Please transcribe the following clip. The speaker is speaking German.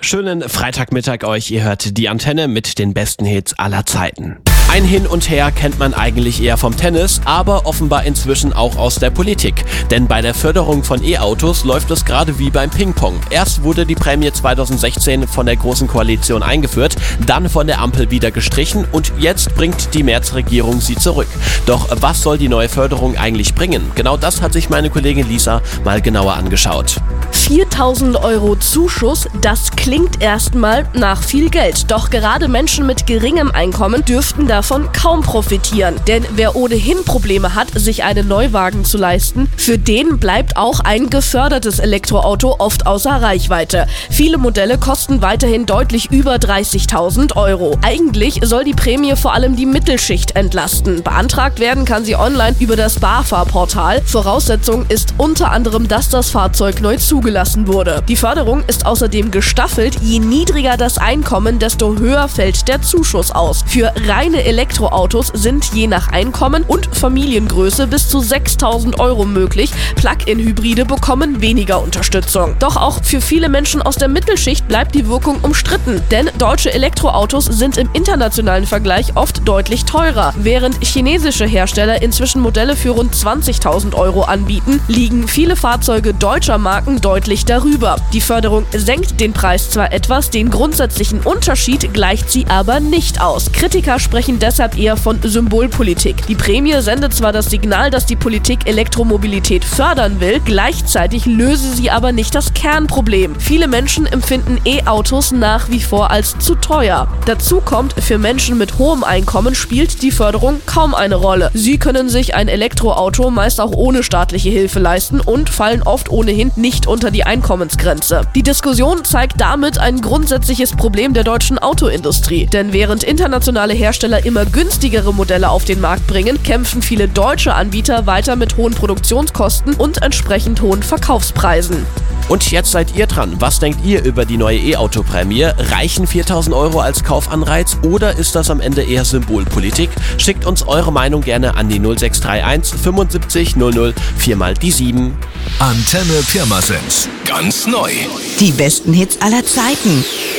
Schönen Freitagmittag euch, ihr hört die Antenne mit den besten Hits aller Zeiten. Ein Hin und Her kennt man eigentlich eher vom Tennis, aber offenbar inzwischen auch aus der Politik. Denn bei der Förderung von E-Autos läuft es gerade wie beim Ping-Pong. Erst wurde die Prämie 2016 von der Großen Koalition eingeführt, dann von der Ampel wieder gestrichen und jetzt bringt die Merz-Regierung sie zurück. Doch was soll die neue Förderung eigentlich bringen? Genau das hat sich meine Kollegin Lisa mal genauer angeschaut. 4.000 € Zuschuss, das klingt erstmal nach viel Geld. Doch gerade Menschen mit geringem Einkommen dürften davon kaum profitieren. Denn wer ohnehin Probleme hat, sich einen Neuwagen zu leisten, für den bleibt auch ein gefördertes Elektroauto oft außer Reichweite. Viele Modelle kosten weiterhin deutlich über 30.000 €. Eigentlich soll die Prämie vor allem die Mittelschicht entlasten. Beantragt werden kann sie online über das BAFA-Portal. Voraussetzung ist unter anderem, dass das Fahrzeug neu zugelassen wurde. Die Förderung ist außerdem gestaffelt. Je niedriger das Einkommen, desto höher fällt der Zuschuss aus. Für reine Elektroautos sind je nach Einkommen und Familiengröße bis zu 6.000 € möglich. Plug-in-Hybride bekommen weniger Unterstützung. Doch auch für viele Menschen aus der Mittelschicht bleibt die Wirkung umstritten. Denn deutsche Elektroautos sind im internationalen Vergleich oft deutlich teurer. Während chinesische Hersteller inzwischen Modelle für rund 20.000 € anbieten, liegen viele Fahrzeuge deutscher Marken deutlich darüber. Die Förderung senkt den Preis zwar etwas, den grundsätzlichen Unterschied gleicht sie aber nicht aus. Kritiker sprechen deshalb eher von Symbolpolitik. Die Prämie sendet zwar das Signal, dass die Politik Elektromobilität fördern will, gleichzeitig löse sie aber nicht das Kernproblem. Viele Menschen empfinden E-Autos nach wie vor als zu teuer. Dazu kommt, für Menschen mit hohem Einkommen spielt die Förderung kaum eine Rolle. Sie können sich ein Elektroauto meist auch ohne staatliche Hilfe leisten und fallen oft ohnehin nicht unter die Einkommensgrenze. Die Diskussion zeigt damit ein grundsätzliches Problem der deutschen Autoindustrie. Denn während internationale Hersteller immer günstigere Modelle auf den Markt bringen, kämpfen viele deutsche Anbieter weiter mit hohen Produktionskosten und entsprechend hohen Verkaufspreisen. Und jetzt seid ihr dran. Was denkt ihr über die neue E-Auto-Prämie? Reichen 4.000 € als Kaufanreiz oder ist das am Ende eher Symbolpolitik? Schickt uns eure Meinung gerne an die 0631 75 00 4x7. Antenne Pirmasens. Ganz neu. Die besten Hits aller Zeiten.